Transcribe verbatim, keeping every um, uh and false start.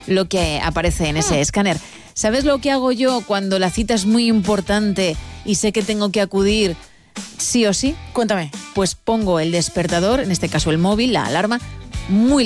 lo que aparece en ese escáner. ¿Sabes lo que hago yo cuando la cita es muy importante y sé que tengo que acudir sí o sí? Cuéntame. Pues pongo el despertador, en este caso el móvil, la alarma, muy